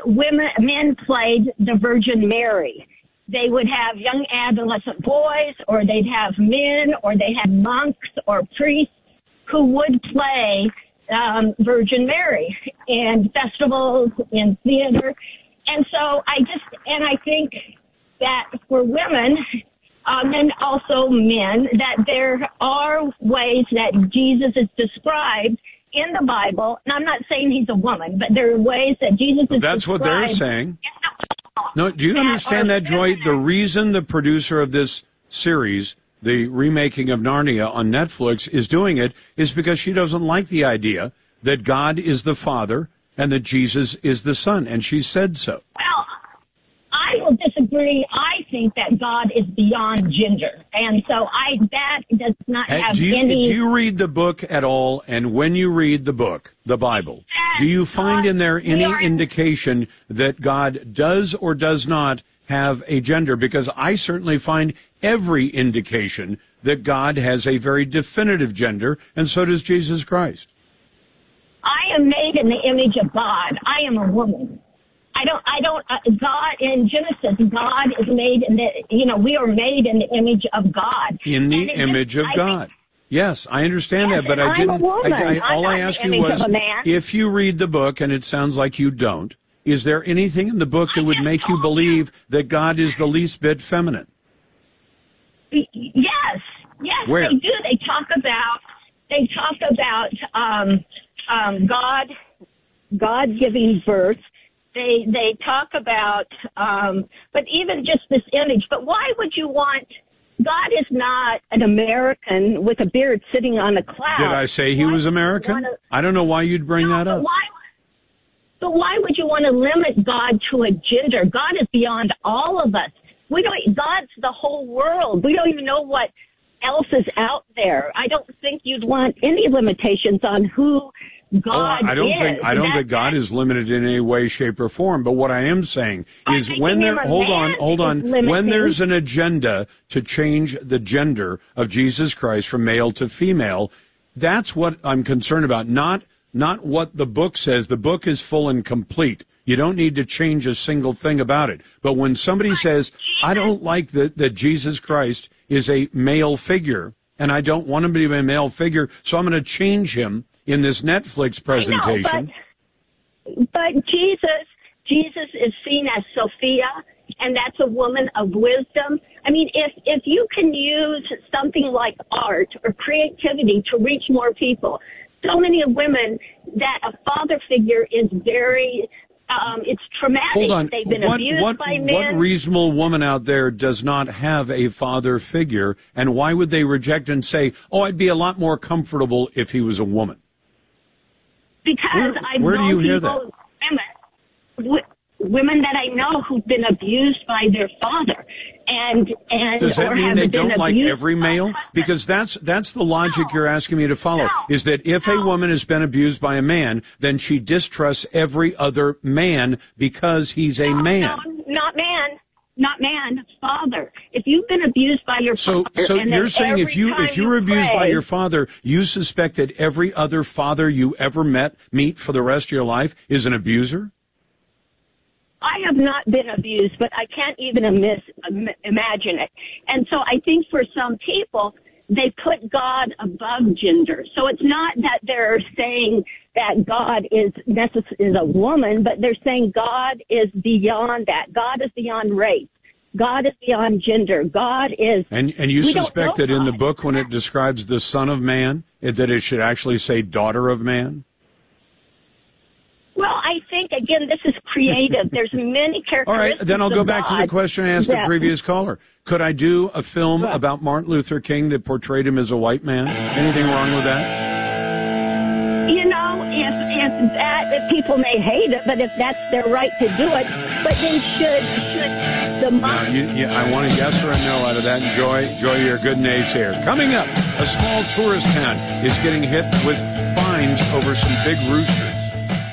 men played the Virgin Mary. They would have young adolescent boys, or they'd have men, or they had monks or priests who would play Virgin Mary in festivals, in theater. And so I think that for women, and also men, that there are ways that Jesus is described in the Bible. And I'm not saying he's a woman, but there are ways that Jesus is described. That's what they're saying. No, do you understand that, Joy? The reason the producer of this series, the remaking of Narnia on Netflix, is doing it is because she doesn't like the idea that God is the Father and that Jesus is the Son, and she said so. Well, I will disagree. I think that God is beyond gender, and so that does not have any... Do you read the book at all, and when you read the book, the Bible, do you find in there any indication that God does or does not have a gender? Because I certainly find every indication that God has a very definitive gender, and so does Jesus Christ. I am made in the image of God. I am a woman. God, in Genesis, God is made we are made in the image of God. In the image of God. Yes, I understand that, but I didn't. All I asked you was, if you read the book, and it sounds like you don't, is there anything in the book that would make you believe that God is the least bit feminine? Yes, Where? They do. They talk about God giving birth. They talk about, but even just this image. But why would you want? God is not an American with a beard sitting on a cloud. Did I say he was American? I don't know why you'd bring that up. But why would you want to limit God to a gender? God is beyond all of us. God's the whole world. We don't even know what else is out there. I don't think you'd want any limitations on who God I don't think God is limited in any way, shape, or form. But what I am saying is when there's an agenda to change the gender of Jesus Christ from male to female, that's what I'm concerned about. Not what the book says. The book is full and complete. You don't need to change a single thing about it. But when somebody says, I don't like that Jesus Christ is a male figure, and I don't want him to be a male figure, so I'm going to change him in this Netflix presentation. I know, but Jesus is seen as Sophia, and that's a woman of wisdom. I mean, if you can use something like art or creativity to reach more people, so many women that a father figure is very, it's traumatic. Hold on. They've been abused by men. What reasonable woman out there does not have a father figure, and why would they reject and say, I'd be a lot more comfortable if he was a woman? Because where do you hear that? Women that I know who've been abused by their father, and does that mean they don't like every male? Because that's the logic you're asking me to follow. Is that if a woman has been abused by a man, then she distrusts every other man because he's a man? Not man, father. If you've been abused by your father, so you're saying if you were abused by your father, you suspect that every other father you ever meet for the rest of your life is an abuser? I have not been abused, but I can't even imagine it. And so I think for some people, they put God above gender. So it's not that they're saying that God is a woman, but they're saying God is beyond that. God is beyond race. God is beyond gender. God is... And you suspect that in the book, when it describes the Son of Man, that it should actually say daughter of man? Well, I think, again, this is creative. There's many characteristics. All right, then I'll go back to the question I asked the previous caller. Could I do a film about Martin Luther King that portrayed him as a white man? Anything wrong with that? If people may hate it, but if that's their right to do it, but then should the money... I want a yes or a no out of that. Joy, you're a good naysayer. Coming up, a small tourist town is getting hit with fines over some big roosters.